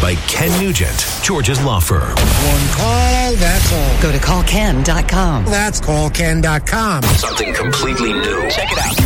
by Ken Nugent, George's law firm. One call, that's all. Go to callken.com. That's callken.com. Something completely new. Check it out.